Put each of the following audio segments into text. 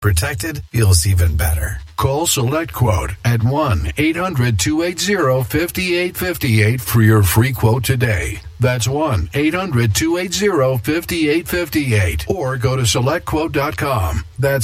protected feels even better. Call Select Quote at 1-800-280-5858 for your free quote today. That's 1-800-280-5858. Or go to SelectQuote.com. That's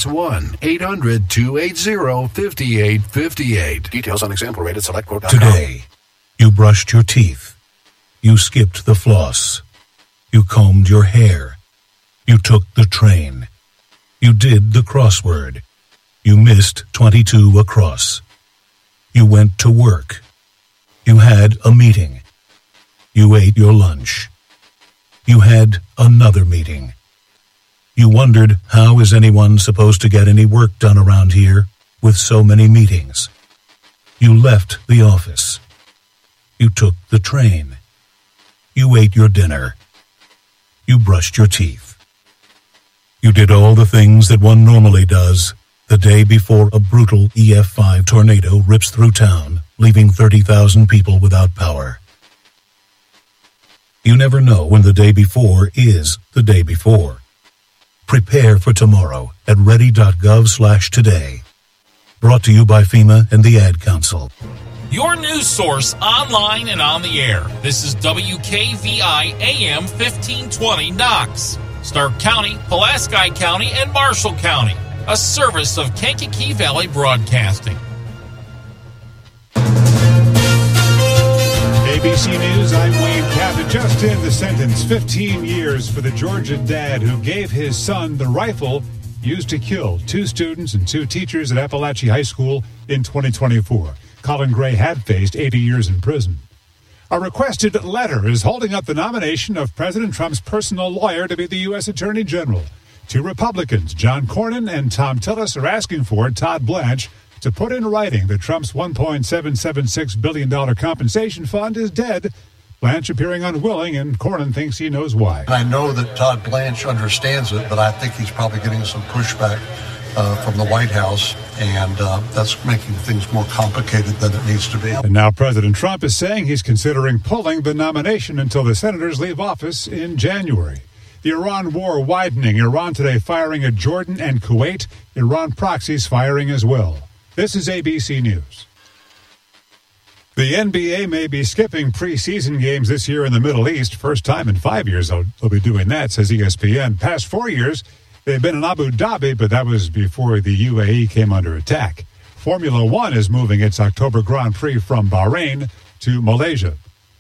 1-800-280-5858. Details on example rate at SelectQuote.com. Today, you brushed your teeth. You skipped the floss. You combed your hair. You took the train. You did the crossword. You missed 22 across. You went to work. You had a meeting. You ate your lunch. You had another meeting. You wondered, how is anyone supposed to get any work done around here with so many meetings? You left the office. You took the train. You ate your dinner. You brushed your teeth. You did all the things that one normally does the day before a brutal EF5 tornado rips through town, leaving 30,000 people without power. You never know when the day before is the day before. Prepare for tomorrow at ready.gov/today. Brought to you by FEMA and the Ad Council. Your news source online and on the air. This is WKVI AM 1520 Knox. Stark County, Pulaski County, and Marshall County. A service of Kankakee Valley Broadcasting. ABC News, I'm Wayne Cabot. Just in the sentence, 15 years for the Georgia dad who gave his son the rifle used to kill 2 students and 2 teachers at Appalachia High School in 2024. Colin Gray had faced 80 years in prison. A requested letter is holding up the nomination of President Trump's personal lawyer to be the U.S. Attorney General. 2 Republicans, John Cornyn and Tom Tillis, are asking for Todd Blanche to put in writing that Trump's $1.776 billion compensation fund is dead. Blanche appearing unwilling, and Cornyn thinks he knows why. I know that Todd Blanche understands it, but I think he's probably getting some pushback from the White House, and that's making things more complicated than it needs to be. And now President Trump is saying he's considering pulling the nomination until the senators leave office in January. The Iran war widening. Iran today firing at Jordan and Kuwait. Iran proxies firing as well. This is ABC News. The NBA may be skipping preseason games this year in the Middle East. First time in 5 years they'll be doing that, says ESPN. Past 4 years, they've been in Abu Dhabi, but that was before the UAE came under attack. Formula One is moving its October Grand Prix from Bahrain to Malaysia.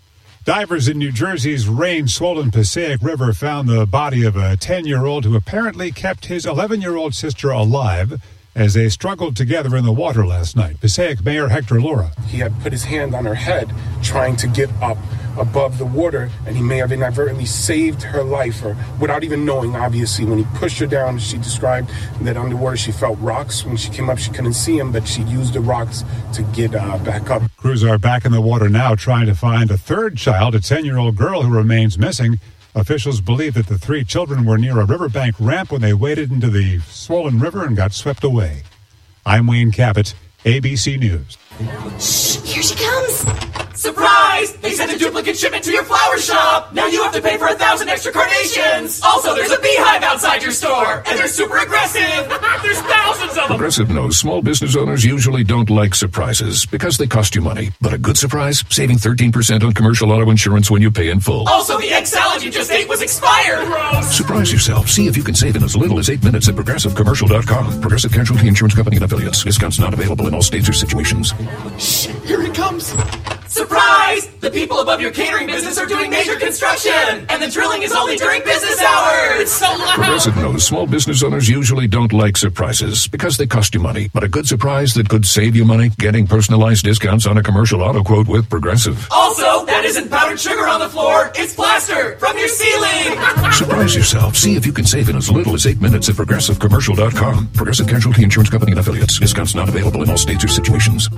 Divers in New Jersey's rain-swollen Passaic River found the body of a 10-year-old who apparently kept his 11-year-old sister alive as they struggled together in the water last night. Passaic Mayor Hector Laura. He had put his hand on her head trying to get up above the water, and he may have inadvertently saved her life, or without even knowing, obviously. When he pushed her down, she described that underwater she felt rocks. When she came up, she couldn't see him, but she used the rocks to get back up. Crews are back in the water now trying to find a third child, a 10-year-old girl who remains missing. Officials believe that the 3 children were near a riverbank ramp when they waded into the swollen river and got swept away. I'm Wayne Cabot, ABC News. Shh, here she comes. Surprise! They sent a duplicate shipment to your flower shop. Now you have to pay for 1,000 extra carnations. Also, there's a beehive outside your store, and they're super aggressive. There's thousands of them. Progressive knows small business owners usually don't like surprises because they cost you money. But a good surprise, saving 13% on commercial auto insurance when you pay in full. Also, the egg salad you just ate was expired. Gross. Surprise yourself. See if you can save in as little as 8 minutes at ProgressiveCommercial.com. Progressive Casualty Insurance Company and Affiliates. Discounts not available in all states or situations. Shh, here it comes. Surprise! The people above your catering business are doing major construction, and the drilling is only during business hours. It's so loud. Progressive knows small business owners usually don't like surprises because they cost you money. But a good surprise that could save you money, getting personalized discounts on a commercial auto quote with Progressive. Also, that isn't powdered sugar on the floor. It's plaster from your ceiling. Surprise yourself. See if you can save in as little as 8 minutes at ProgressiveCommercial.com. Progressive Casualty Insurance Company and Affiliates. Discounts not available in all states or situations.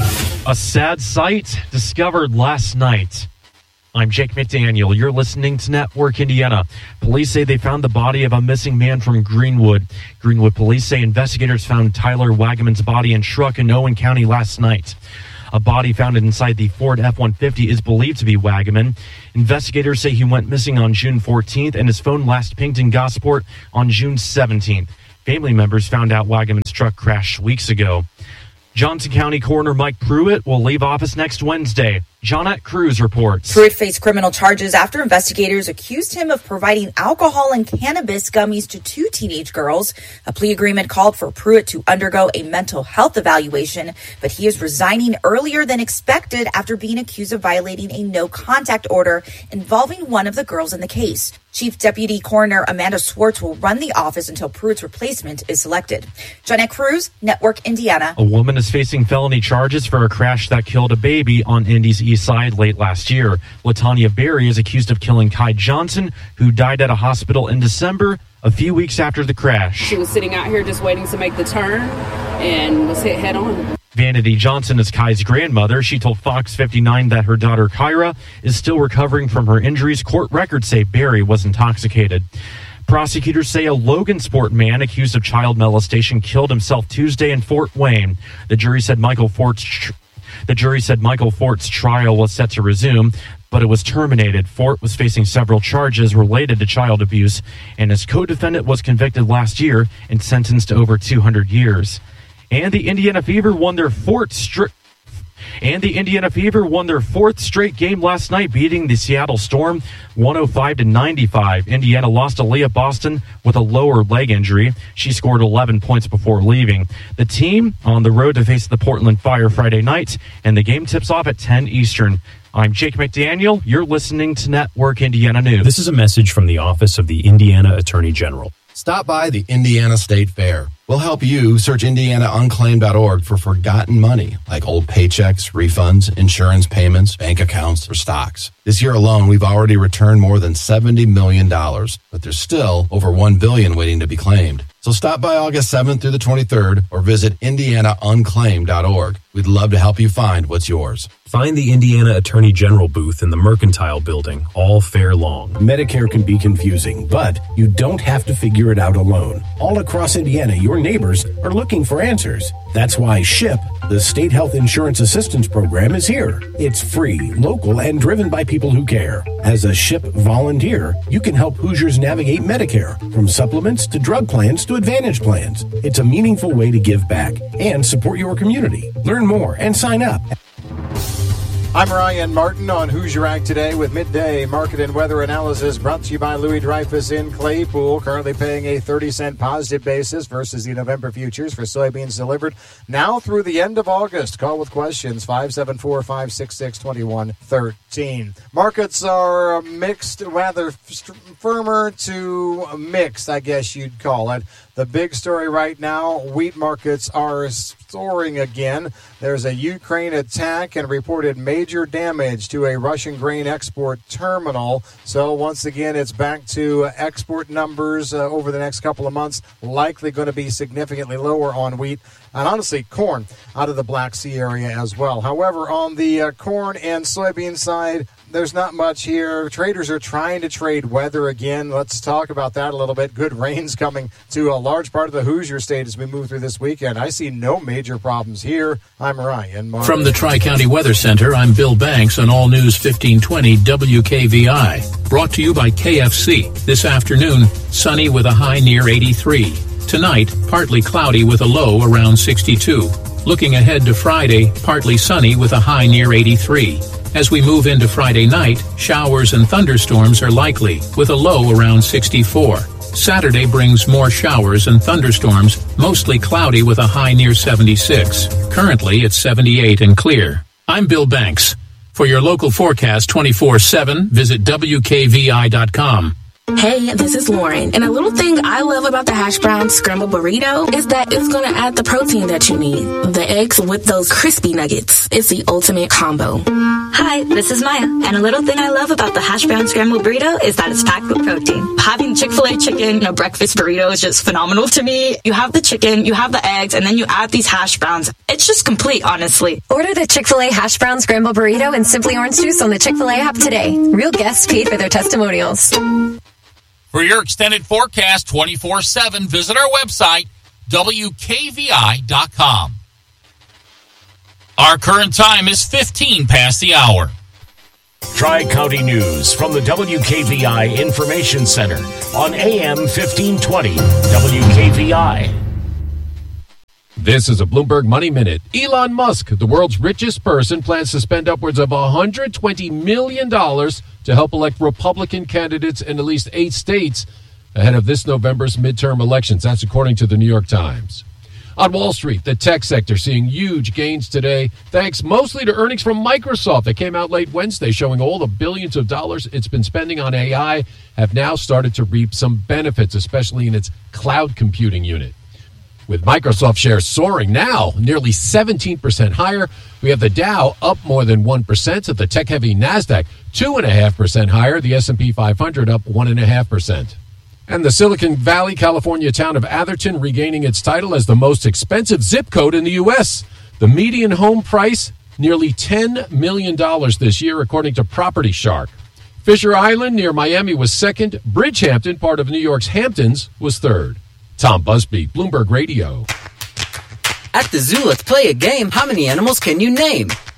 A sad sight discovered last night. I'm Jake McDaniel. You're listening to Network Indiana. Police say they found the body of a missing man from Greenwood. Greenwood police say investigators found Tyler Wagaman's body in truck in Owen County last night. A body found inside the Ford F-150 is believed to be Wagaman. Investigators say he went missing on June 14th and his phone last pinged in Gosport on June 17th. Family members found out Wagaman's truck crashed weeks ago. Johnson County Coroner Mike Pruitt will leave office next Wednesday. Johnette Cruz reports. Pruitt faced criminal charges after investigators accused him of providing alcohol and cannabis gummies to 2 teenage girls. A plea agreement called for Pruitt to undergo a mental health evaluation, but he is resigning earlier than expected after being accused of violating a no-contact order involving one of the girls in the case. Chief Deputy Coroner Amanda Swartz will run the office until Pruitt's replacement is selected. Johnette Cruz, Network Indiana. A woman is facing felony charges for a crash that killed a baby on Indy's east side late last year. Latanya Berry is accused of killing Kai Johnson, who died at a hospital in December, a few weeks after the crash. She was sitting out here just waiting to make the turn and was hit head on. Vanity Johnson is Kai's grandmother. She told Fox 59 that her daughter Kyra is still recovering from her injuries. Court records say Berry was intoxicated. Prosecutors say a Logansport man accused of child molestation killed himself Tuesday in Fort Wayne. The jury said Michael Fort's trial was set to resume, but it was terminated. Fort was facing several charges related to child abuse, and his co-defendant was convicted last year and sentenced to over 200 years. And the Indiana Fever won their fourth straight game last night, beating the Seattle Storm 105-95. Indiana lost to Leah Boston with a lower leg injury. She scored 11 points before leaving. The team on the road to face the Portland Fire Friday night, and the game tips off at 10 Eastern. I'm Jake McDaniel. You're listening to Network Indiana News. This is a message from the Office of the Indiana Attorney General. Stop by the Indiana State Fair. We'll help you search IndianaUnclaimed.org for forgotten money, like old paychecks, refunds, insurance payments, bank accounts, or stocks. This year alone, we've already returned more than $70 million, but there's still over $1 billion waiting to be claimed. So stop by August 7th through the 23rd or visit IndianaUnclaimed.org. We'd love to help you find what's yours. Find the Indiana Attorney General booth in the Mercantile Building all fair long. Medicare can be confusing, but you don't have to figure it out alone. All across Indiana, your neighbors are looking for answers. That's why SHIP, the State Health Insurance Assistance Program, is here. It's free, local, and driven by people who care. As a SHIP volunteer, you can help Hoosiers navigate Medicare, from supplements to drug plans to Advantage plans. It's a meaningful way to give back and support your community. Learn more and sign up. I'm Ryan Martin on Hoosier Ag Today with midday market and weather analysis brought to you by Louis Dreyfus in Claypool, currently paying a 30-cent positive basis versus the November futures for soybeans delivered now through the end of August. Call with questions, 574-566-2113. Markets are mixed, rather firmer to mixed, I guess you'd call it. The big story right now, wheat markets are soaring again. There's a Ukraine attack and reported major damage to a Russian grain export terminal. So once again, it's back to export numbers over the next couple of months, likely going to be significantly lower on wheat and honestly corn out of the Black Sea area as well. However, on the corn and soybean side, there's not much here. Traders are trying to trade weather again. Let's talk about that a little bit. Good rains coming to a large part of the Hoosier State as we move through this weekend. I see no major problems here. I'm Ryan Martin. From the Tri-County Weather Center, I'm Bill Banks on All News 1520 WKVI. Brought to you by KFC. This afternoon, sunny with a high near 83. Tonight, partly cloudy with a low around 62. Looking ahead to Friday, partly sunny with a high near 83. As we move into Friday night, showers and thunderstorms are likely, with a low around 64. Saturday brings more showers and thunderstorms, mostly cloudy with a high near 76. Currently, it's 78 and clear. I'm Bill Banks. For your local forecast 24/7, visit WKVI.com. Hey, this is Lauren, and a little thing I love about the hash brown scrambled burrito is that it's going to add the protein that you need. The eggs with those crispy nuggets. It's the ultimate combo. Hi, this is Maya, and a little thing I love about the hash brown scrambled burrito is that it's packed with protein. Having Chick-fil-A chicken in a breakfast burrito is just phenomenal to me. You have the chicken, you have the eggs, and then you add these hash browns. It's just complete, honestly. Order the Chick-fil-A hash brown scrambled burrito and Simply Orange Juice on the Chick-fil-A app today. Real guests paid for their testimonials. For your extended forecast 24/7, visit our website, WKVI.com. Our current time is 15 past the hour. Tri-County News from the WKVI Information Center on AM 1520 WKVI. This is a Bloomberg Money Minute. Elon Musk, the world's richest person, plans to spend upwards of $120 million to help elect Republican candidates in at least 8 states ahead of this November's midterm elections. That's according to the New York Times. On Wall Street, the tech sector seeing huge gains today, thanks mostly to earnings from Microsoft that came out late Wednesday, showing all the billions of dollars it's been spending on AI have now started to reap some benefits, especially in its cloud computing unit. With Microsoft shares soaring now, nearly 17% higher. We have the Dow up more than 1%, the tech-heavy NASDAQ 2.5% higher, the S&P 500 up 1.5%. And the Silicon Valley, California town of Atherton regaining its title as the most expensive zip code in the U.S. The median home price, nearly $10 million this year, according to Property Shark. Fisher Island near Miami was second. Bridgehampton, part of New York's Hamptons, was third. Tom Busby, Bloomberg Radio. At the zoo, let's play a game. How many animals can you name?